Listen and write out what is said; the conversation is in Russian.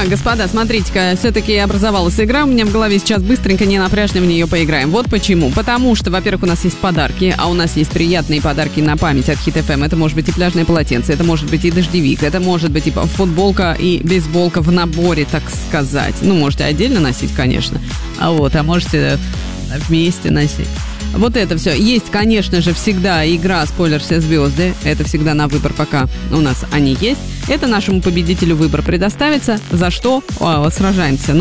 Так, господа, смотрите-ка, все-таки образовалась игра. У меня в голове сейчас быстренько, не напряжно в нее поиграем. Вот почему. Потому что, во-первых, у нас есть подарки, а у нас есть приятные подарки на память от Hit FM. Это может быть и пляжное полотенце, это может быть и дождевик, это может быть и футболка и бейсболка в наборе, так сказать. Ну, можете отдельно носить, конечно. А можете вместе носить. Вот это все. Есть, конечно же, всегда игра «Спойлер, все звезды». Это всегда на выбор, пока у нас они есть. Это нашему победителю выбор предоставится. За что сражаемся.